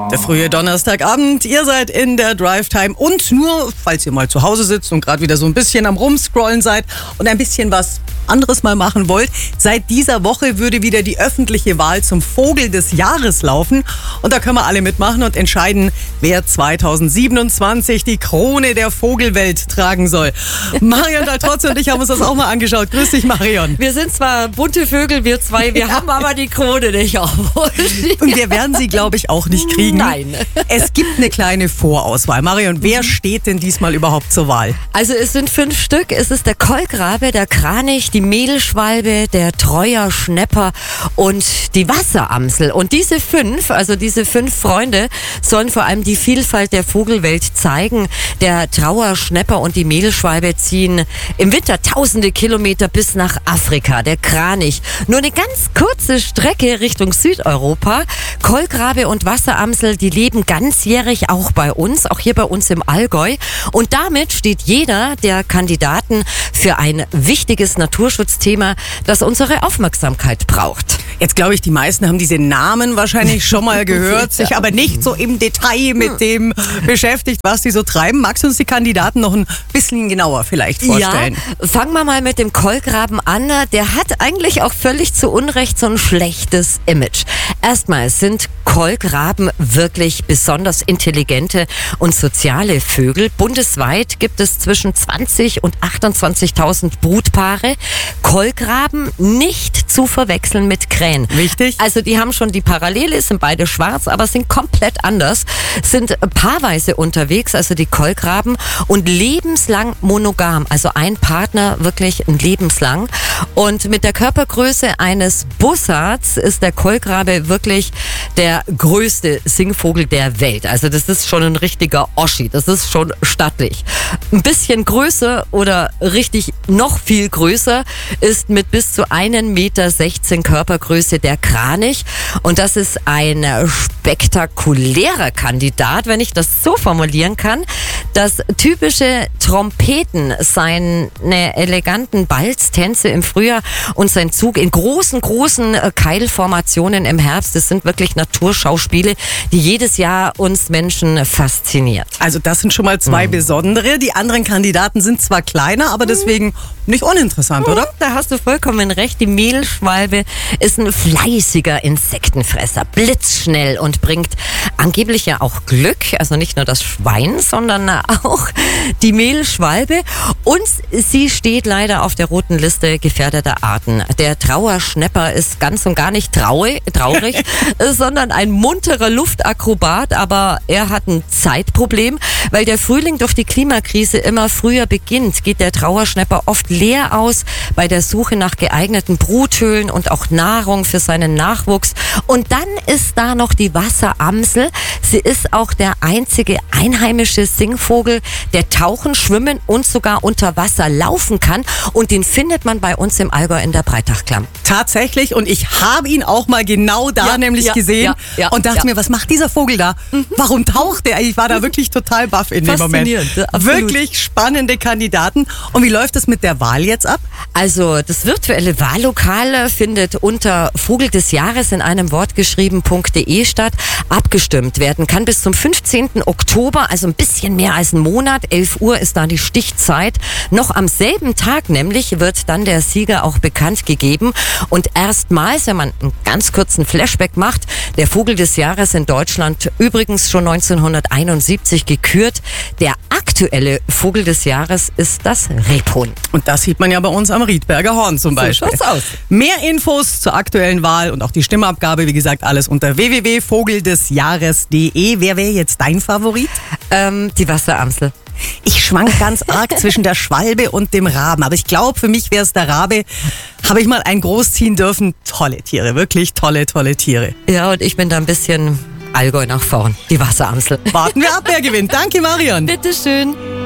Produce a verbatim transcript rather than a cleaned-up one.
Der frühe Donnerstagabend, ihr seid in der Drive-Time und nur, falls ihr mal zu Hause sitzt und gerade wieder so ein bisschen am Rumscrollen seid und ein bisschen was anderes mal machen wollt, seit dieser Woche würde wieder die öffentliche Wahl zum Vogel des Jahres laufen und da können wir alle mitmachen und entscheiden, wer zweitausendsiebenundzwanzig die Krone der Vogelwelt tragen soll. Marion Daltrozzi und ich haben uns das auch mal angeschaut. Grüß dich, Marion. Wir sind zwar bunte Vögel, wir zwei, wir ja. haben aber die Krone nicht auf. Und wir werden sie, glaube ich, auch nicht kriegen. Nein. Es gibt eine kleine Vorauswahl. Marion, wer steht denn diesmal überhaupt zur Wahl? Also es sind fünf Stück. Es ist der Kolkrabe, der Kranich, die Mehlschwalbe, der Treuer Schnepper und die Wasseramsel. Und diese fünf, also diese fünf Freunde, sollen vor allem die Vielfalt der Vogelwelt zeigen. Der Trauer Schnepper und die Mehlschwalbe ziehen im Winter tausende Kilometer bis nach Afrika. Der Kranich nur eine ganz kurze Strecke Richtung Südeuropa. Kolkrabe und Wasseramsel, die leben ganzjährig auch bei uns, auch hier bei uns im Allgäu. Und damit steht jeder der Kandidaten für ein wichtiges Naturschutzthema, das unsere Aufmerksamkeit braucht. Jetzt glaube ich, die meisten haben diese Namen wahrscheinlich schon mal gehört, sich aber nicht so im Detail mit dem beschäftigt, was die so treiben. Magst du uns die Kandidaten noch ein bisschen genauer vielleicht vorstellen? Ja, fangen wir mal mit dem Kolkraben an. Der hat eigentlich auch völlig zu Unrecht so ein schlechtes Image. Erstmal sind Kolkraben wirklich besonders intelligente und soziale Vögel. Bundesweit gibt es zwischen zwanzig und achtundzwanzigtausend Brutpaare. Kolkraben nicht zu verwechseln mit Krähen. Wichtig. Also die haben schon die Parallele, sind beide schwarz, aber sind komplett anders. Sind paarweise unterwegs, also die Kolkraben, und lebenslang monogam. Also ein Partner wirklich ein lebenslang. Und mit der Körpergröße eines Bussards ist der Kolkrabe wirklich der größte Singvogel der Welt. Also das ist schon ein richtiger Oschi. Das ist schon stattlich. Ein bisschen größer oder richtig noch viel größer ist mit bis zu einen Meter sechzehn Körpergröße der Kranich. Und das ist ein spektakulärer Kandidat, wenn ich das so formulieren kann. Das typische Trompeten, seine eleganten Balztänze im Frühjahr und sein Zug in großen, großen Keilformationen im Herbst, das sind wirklich Naturschauspiele, die jedes Jahr uns Menschen fasziniert. Also das sind schon mal zwei mhm. besondere. Die anderen Kandidaten sind zwar kleiner, aber deswegen nicht uninteressant, oder? Da hast du vollkommen recht. Die Mehlschwalbe ist ein fleißiger Insektenfresser, blitzschnell und bringt angeblich ja auch Glück. Also nicht nur das Schwein, sondern auch die Mehlschwalbe. Und sie steht leider auf der roten Liste gefährdeter Arten. Der Trauerschnepper ist ganz und gar nicht traurig, traurig, sondern ein munterer Luftakrobat. Aber er hat ein Zeitproblem, weil der Frühling durch die Klimakrise immer früher beginnt, geht der Trauerschnepper oft leer aus bei der Suche nach geeigneten Bruthöhlen und auch Nahrung für seinen Nachwuchs. Und dann ist da noch die Wasseramsel. Sie ist auch der einzige einheimische Singvogel, der tauchen, schwimmen und sogar unter Wasser laufen kann. Und den findet man bei uns im Allgäu in der Breitachklamm. Tatsächlich. Und ich habe ihn auch mal genau da ja, nämlich ja, gesehen ja, ja, und dachte ja. mir, was macht dieser Vogel da? Mhm. Warum taucht der? Ich war da wirklich total baff in dem Moment. Absolut. Wirklich spannende Kandidaten. Und wie läuft es mit der Wahl jetzt ab? Also das virtuelle Wahllokal findet unter Vogel des Jahres in einem Wort geschrieben.de statt. Abgestimmt werden kann bis zum fünfzehnten Oktober, also ein bisschen mehr als einen Monat. elf Uhr ist da die Stichzeit. Noch am selben Tag nämlich wird dann der Sieger auch bekannt gegeben. Und erstmals, wenn man einen ganz kurzen Flashback macht, der Vogel des Jahres in Deutschland übrigens schon neunzehnhunderteinundsiebzig gekürt. Der aktuelle Vogel des Jahres ist das Rebhuhn. Und das sieht man ja bei uns am Riedberger Horn zum Beispiel. So schaut's aus. Mehr Infos zur aktuellen Wahl und auch die Stimmabgabe, wie gesagt, alles unter w w w punkt vogeldesjahres punkt de. Wer wäre jetzt dein Favorit? Ähm, die Wasseramsel. Ich schwank ganz arg zwischen der Schwalbe und dem Raben. Aber ich glaube, für mich wäre es der Rabe. Habe ich mal ein großziehen dürfen. Tolle Tiere, wirklich tolle, tolle Tiere. Ja, und ich bin da ein bisschen Allgäu nach vorn. Die Wasseramsel. Warten wir ab, wer gewinnt. Danke, Marion. Bitteschön.